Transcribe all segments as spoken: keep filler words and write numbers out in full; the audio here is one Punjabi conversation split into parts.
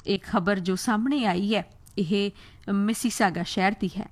ਇਹ ਖਬਰ ਜੋ ਸਾਹਮਣੇ ਆਈ ਹੈ ਇਹ ਮਿਸੀਸਾਗਾ ਸ਼ਹਿਰ ਦੀ ਹੈ।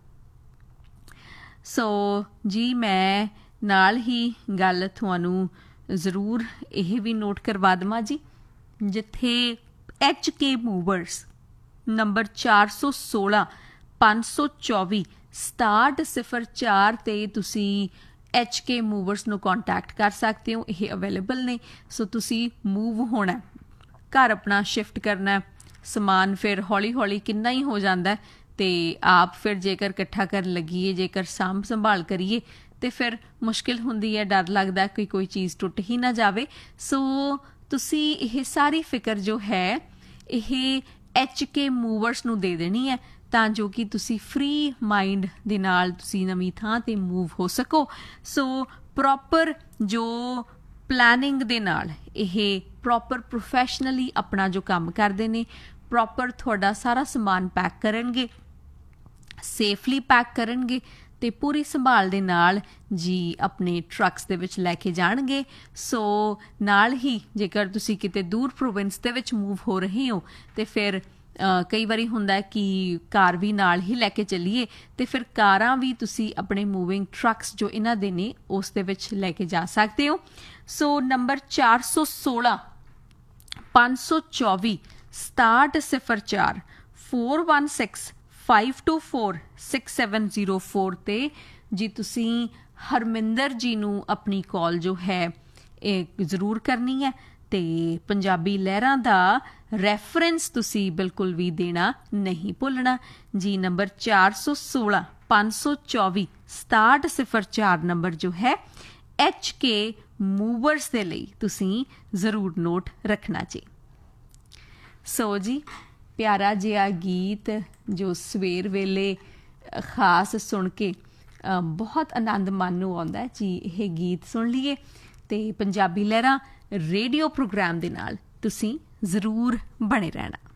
ਸੋ ਜੀ ਮੈਂ ਨਾਲ ਹੀ ਗੱਲ ਤੁਹਾਨੂੰ ਜ਼ਰੂਰ ਇਹ ਵੀ ਨੋਟ ਕਰਵਾ ਦੇਵਾਂ ਜੀ, ਜਿੱਥੇ ਐਚ ਕੇ ਮੂਵਰਸ ਨੰਬਰ ਚਾਰ ਸੌ ਸੋਲਾਂ ਪੰਜ ਸੌ ਚੌਵੀ ਸਤਾਹਠ ਸਿਫਰ ਚਾਰ 'ਤੇ ਤੁਸੀਂ ਐਚ ਕੇ ਮੂਵਰਸ ਨੂੰ ਕੰਟੈਕਟ ਕਰ ਸਕਦੇ ਹੋ। ਇਹ ਅਵੇਲੇਬਲ ਨੇ। ਸੋ ਤੁਸੀਂ ਮੂਵ ਹੋਣਾ, ਘਰ ਆਪਣਾ ਸ਼ਿਫਟ ਕਰਨਾ, ਸਮਾਨ ਫਿਰ ਹੌਲੀ ਹੌਲੀ ਕਿੰਨਾ ਹੀ ਹੋ ਜਾਂਦਾ ਅਤੇ ਆਪ ਫਿਰ ਜੇਕਰ ਇਕੱਠਾ ਕਰਨ ਲੱਗੀਏ, ਜੇਕਰ ਸਾਂਭ ਸੰਭਾਲ ਕਰੀਏ ਤੇ ਫਿਰ ਮੁਸ਼ਕਿਲ ਹੁੰਦੀ ਹੈ, ਡਰ ਲੱਗਦਾ ਕਿ ਕੋਈ ਚੀਜ਼ ਟੁੱਟ ਹੀ ਨਾ ਜਾਵੇ। ਸੋ ਤੁਸੀਂ ਇਹ ਸਾਰੀ ਫਿਕਰ ਜੋ ਹੈ ਇਹ ਐਚ ਕੇ ਮੂਵਰਸ ਨੂੰ ਦੇ ਦੇਣੀ ਹੈ, ਤਾਂ ਜੋ ਕਿ ਤੁਸੀਂ ਫਰੀ ਮਾਈਂਡ ਦੇ ਨਾਲ ਤੁਸੀਂ ਨਵੀਂ ਥਾਂ 'ਤੇ ਮੂਵ ਹੋ ਸਕੋ। ਸੋ ਪ੍ਰੋਪਰ ਜੋ ਪਲੈਨਿੰਗ ਦੇ ਨਾਲ ਇਹ ਪ੍ਰੋਪਰ ਪ੍ਰੋਫੈਸ਼ਨਲੀ ਆਪਣਾ ਜੋ ਕੰਮ ਕਰਦੇ ਨੇ, ਪ੍ਰੋਪਰ ਤੁਹਾਡਾ ਸਾਰਾ ਸਮਾਨ ਪੈਕ ਕਰਨਗੇ, ਸੇਫਲੀ ਪੈਕ ਕਰਨਗੇ ਅਤੇ ਪੂਰੀ ਸੰਭਾਲ ਦੇ ਨਾਲ ਜੀ ਆਪਣੇ ਟਰੱਕਸ ਦੇ ਵਿੱਚ ਲੈ ਕੇ ਜਾਣਗੇ। ਸੋ ਨਾਲ ਹੀ ਜੇਕਰ ਤੁਸੀਂ ਕਿਤੇ ਦੂਰ ਪ੍ਰੋਵਿੰਸ ਦੇ ਵਿੱਚ ਮੂਵ ਹੋ ਰਹੇ ਹੋ ਅਤੇ ਫਿਰ ਕਈ ਵਾਰੀ ਹੁੰਦਾ ਕਿ ਕਾਰ ਵੀ ਨਾਲ ਹੀ ਲੈ ਕੇ ਚੱਲੀਏ, ਅਤੇ ਫਿਰ ਕਾਰਾਂ ਵੀ ਤੁਸੀਂ ਆਪਣੇ ਮੂਵਿੰਗ ਟਰੱਕਸ ਜੋ ਇਹਨਾਂ ਦੇ ਨੇ ਉਸ ਦੇ ਵਿੱਚ ਲੈ ਕੇ ਜਾ ਸਕਦੇ ਹੋ। ਸੋ ਨੰਬਰ ਚਾਰ ਸੌ ਸੋਲਾਂ ਪੰਜ ਸੌ ਚੌਵੀ ਸਤਾਹਠ ਸਿਫਰ ਚਾਰ four one six five two four six seven zero four 'ਤੇ ਜੀ ਤੁਸੀਂ ਹਰਮਿੰਦਰ ਜੀ ਨੂੰ ਆਪਣੀ ਕਾਲ ਜੋ ਹੈ ਇਹ ਜ਼ਰੂਰ ਕਰਨੀ ਹੈ, ਅਤੇ ਪੰਜਾਬੀ ਲਹਿਰਾਂ ਦਾ ਰੈਫਰੈਂਸ ਤੁਸੀਂ ਬਿਲਕੁਲ ਵੀ ਦੇਣਾ ਨਹੀਂ ਭੁੱਲਣਾ ਜੀ। ਨੰਬਰ ਚਾਰ ਸੌ ਸੋਲਾਂ ਪੰਜ ਸੌ ਚੌਵੀ ਸਤਾਹਠ ਸਿਫਰ ਚਾਰ ਨੰਬਰ ਜੋ ਹੈ ਐਚ ਕੇ ਮੂਵਰਸ ਦੇ ਲਈ ਤੁਸੀਂ ਜ਼ਰੂਰ ਨੋਟ ਰੱਖਣਾ ਜੀ। ਸੋ ਜੀ ਪਿਆਰਾ ਜਿਹਾ ਗੀਤ ਜੋ ਸਵੇਰ ਵੇਲੇ ਖਾਸ ਸੁਣ ਕੇ ਬਹੁਤ ਆਨੰਦ ਮਨ ਨੂੰ ਆਉਂਦਾ ਜੀ, ਇਹ ਗੀਤ ਸੁਣ ਲਈਏ ਅਤੇ ਪੰਜਾਬੀ ਲਹਿਰਾਂ ਰੇਡੀਓ ਪ੍ਰੋਗਰਾਮ ਦੇ ਨਾਲ ਤੁਸੀਂ ਜ਼ਰੂਰ ਬਣੇ ਰਹਿਣਾ।